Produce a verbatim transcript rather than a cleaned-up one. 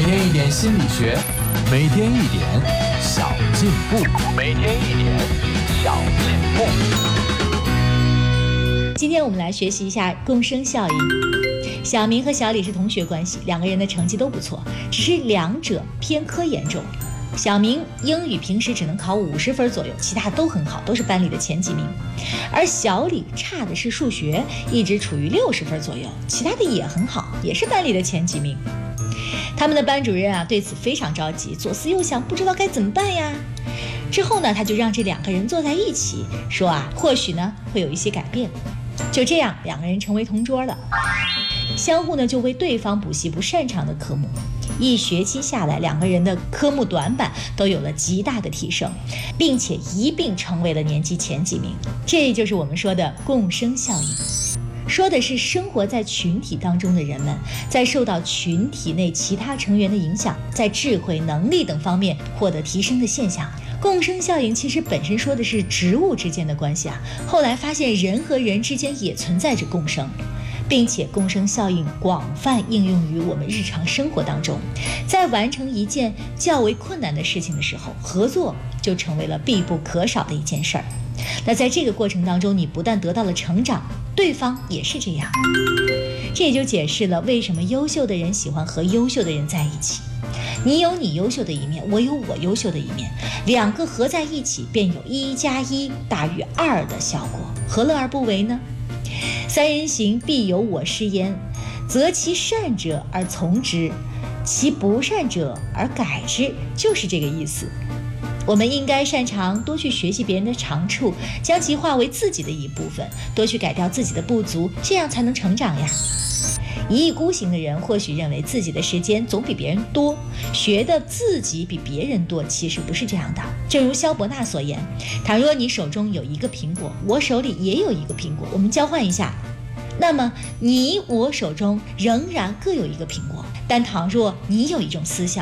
天一点心理学，每天一点小进步，每天一点小进步。 今天我们来学习一下共生效应。小明和小李是同学关系，两个人的成绩都不错，只是两者偏科严重。小明英语平时只能考五十分左右，其他都很好，都是班里的前几名。而小李差的是数学，一直处于六十分左右，其他的也很好，也是班里的前几名。他们的班主任啊对此非常着急，左思右想，不知道该怎么办呀。之后呢，他就让这两个人坐在一起，说啊，或许呢会有一些改变。就这样，两个人成为同桌了，相互呢就为对方补习不擅长的科目。一学期下来，两个人的科目短板都有了极大的提升，并且一并成为了年级前几名。这就是我们说的共生效应，说的是生活在群体当中的人们，在受到群体内其他成员的影响，在智慧、能力等方面获得提升的现象。共生效应其实本身说的是植物之间的关系啊，后来发现人和人之间也存在着共生，并且共生效应广泛应用于我们日常生活当中。在完成一件较为困难的事情的时候，合作就成为了必不可少的一件事儿。那在这个过程当中，你不但得到了成长，对方也是这样。这也就解释了为什么优秀的人喜欢和优秀的人在一起。你有你优秀的一面，我有我优秀的一面，两个合在一起便有一加一大于二的效果，何乐而不为呢？三人行必有我师焉，择其善者而从之，其不善者而改之，就是这个意思。我们应该擅长多去学习别人的长处，将其化为自己的一部分，多去改掉自己的不足，这样才能成长呀。一意孤行的人或许认为自己的时间总比别人多，学的自己比别人多，其实不是这样的。正如萧伯纳所言，倘若你手中有一个苹果，我手里也有一个苹果，我们交换一下，那么你我手中仍然各有一个苹果。但倘若你有一种思想，